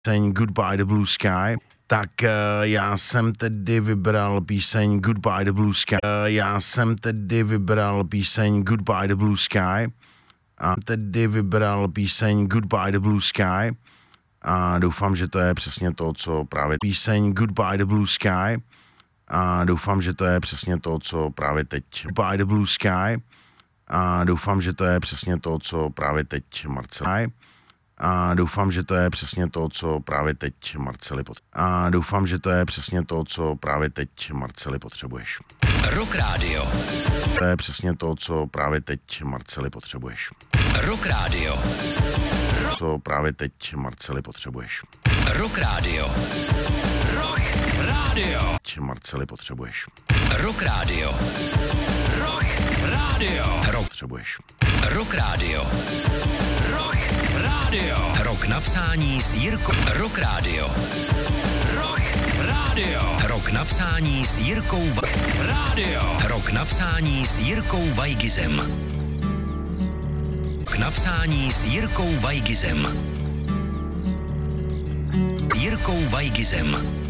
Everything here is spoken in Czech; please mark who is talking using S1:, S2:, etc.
S1: píseň Goodbye the Blue Sky. Tak já jsem tedy vybral píseň Goodbye the Blue Sky. Já jsem tedy vybral píseň Goodbye the Blue Sky. A tedy vybral píseň Goodbye the Blue Sky. A doufám, že to je přesně to, co právě píseň Goodbye the Blue Sky. A doufám, že to je přesně to, co právě teď Goodbye the Blue Sky. A doufám, že to je přesně to, co právě teď Marceli. A doufám, že to je přesně to, co právě teď Marceli potřebuješ. A doufám, že to je přesně to, co právě teď Marceli potřebuješ.
S2: Rock Radio.
S1: To je přesně to, co právě teď Marceli potřebuješ.
S2: Rock Radio.
S1: Co právě teď Marceli potřebuješ.
S2: Rock Radio. Rock Radio.
S1: Marceli potřebuješ.
S2: Rock Radio. Rock Radio.
S1: Rock potřebuješ.
S2: Rock Radio. Rock Radio. Rok napsání s Jirkou. Rock Radio. Rock Radio. Rok napsání s Jirkou Radio. Rok napsání s Jirkou Vajgizem. K napsání s Jirkou Vajgizem. Jirkou Vajgizem.